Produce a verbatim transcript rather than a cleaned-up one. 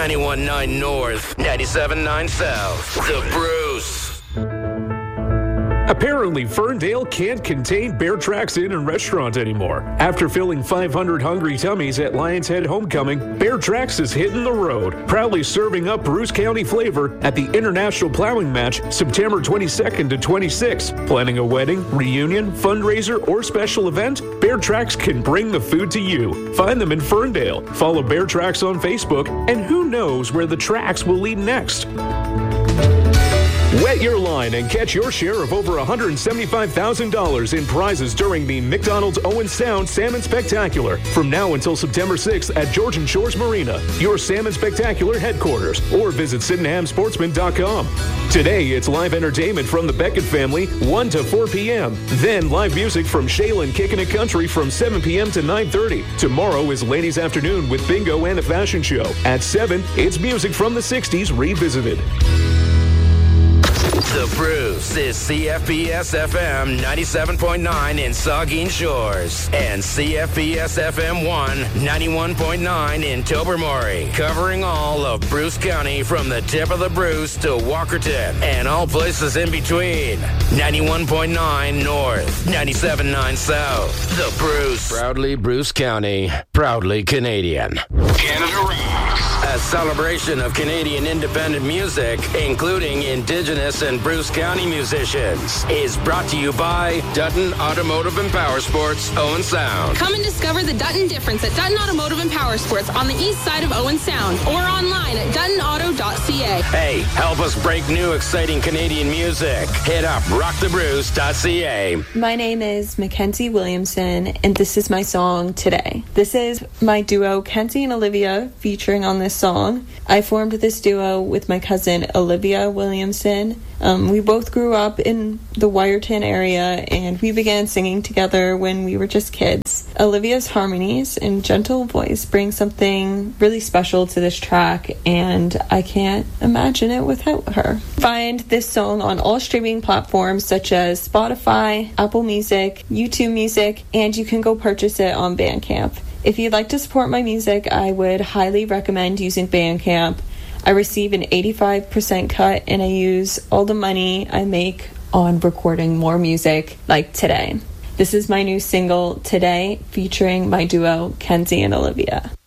ninety-one point nine North, ninety-seven point nine South. The Bruce. Apparently, Ferndale can't contain Bear Tracks Inn and Restaurant anymore. After filling five hundred hungry tummies at Lions Head Homecoming, Bear Tracks is hitting the road, proudly serving up Bruce County flavor at the International Plowing Match September twenty-second to twenty-sixth. Planning a wedding, reunion, fundraiser, or special event? Bear Tracks can bring the food to you. Find them in Ferndale. Follow Bear Tracks on Facebook, and who knows where the tracks will lead next. Wet your line and catch your share of over one hundred seventy-five thousand dollars in prizes during the McDonald's Owen Sound Salmon Spectacular from now until September sixth at Georgian Shores Marina, your Salmon Spectacular headquarters, or visit Sydenham Sportsman dot com. Today, it's live entertainment from the Beckett family, one to four p.m. Then live music from Shaylin Kickin' It Country from seven p.m. to nine thirty. Tomorrow is Ladies Afternoon with bingo and a fashion show. At seven, it's music from the sixties revisited. The Bruce is C F B S F M ninety-seven point nine in Saugeen Shores and C F B S F M one ninety-one point nine in Tobermory, covering all of Bruce County from the tip of the Bruce to Walkerton and all places in between. ninety-one point nine North, ninety-seven point nine South. The Bruce. Proudly Bruce County, proudly Canadian. Canada Rocks. A celebration of Canadian independent music, including Indigenous and Bruce County musicians, is brought to you by Dutton Automotive and Power Sports, Owen Sound. Come and discover the Dutton difference at Dutton Automotive and Power Sports on the east side of Owen Sound or online at dutton auto dot c a. Hey, help us break new exciting Canadian music. Hit up rock the bruce dot c a. My name is Mackenzie Williamson, and this is my song Today. This is my duo Kenzie and Olivia featuring on this song. I formed this duo with my cousin Olivia Williamson. Um, we both grew up in the Wyerton area, and we began singing together when we were just kids. Olivia's harmonies and gentle voice bring something really special to this track, and I can't imagine it without her. Find this song on all streaming platforms such as Spotify, Apple Music, YouTube Music, and you can go purchase it on Bandcamp. If you'd like to support my music, I would highly recommend using Bandcamp. I receive an eighty-five percent cut, and I use all the money I make on recording more music like Today. This is my new single, Today, featuring my duo, Kenzie and Olivia.